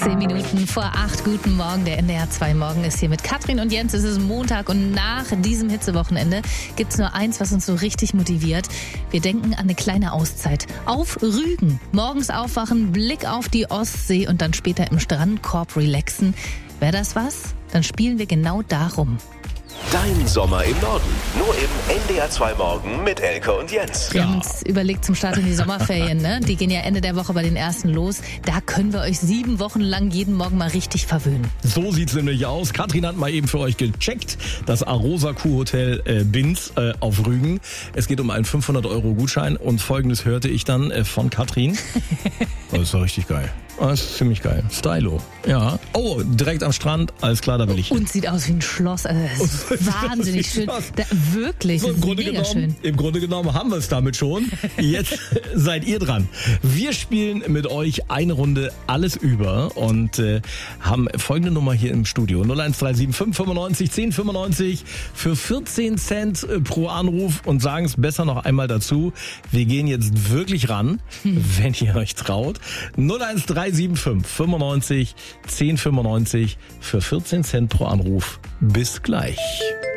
10 Minuten vor 8. Guten Morgen. Der NDR 2 Morgen ist hier mit Katrin und Jens. Es ist Montag und nach diesem Hitzewochenende gibt es nur eins, was uns so richtig motiviert. Wir denken an eine kleine Auszeit. Auf Rügen. Morgens aufwachen, Blick auf die Ostsee und dann später im Strandkorb relaxen. Wäre das was? Dann spielen wir genau darum. Dein Sommer im Norden. Nur im NDR 2 Morgen mit Elke und Jens. Wir haben uns überlegt zum Start in die Sommerferien, ne? Die gehen ja Ende der Woche bei den ersten los. Da können wir euch 7 Wochen lang jeden Morgen mal richtig verwöhnen. So sieht's nämlich aus. Katrin hat mal eben für euch gecheckt. Das Arosa Kuhhotel Binz auf Rügen. Es geht um einen 500-Euro-Gutschein und Folgendes hörte ich dann von Katrin. Das ist doch richtig geil. Das ist ziemlich geil. Stylo. Ja. Oh, direkt am Strand. Alles klar, da will ich. Und sieht aus wie ein Schloss. Also das ist wahnsinnig schön. Wirklich, so, mega schön. Im Grunde genommen haben wir es damit schon. Jetzt seid ihr dran. Wir spielen mit euch eine Runde alles über und haben folgende Nummer hier im Studio. 01375 95 10 95 für 14 Cent pro Anruf und sagen es besser noch einmal dazu. Wir gehen jetzt wirklich ran, wenn ihr euch traut. 01375 95 10 95 für 14 Cent pro Anruf. Bis gleich.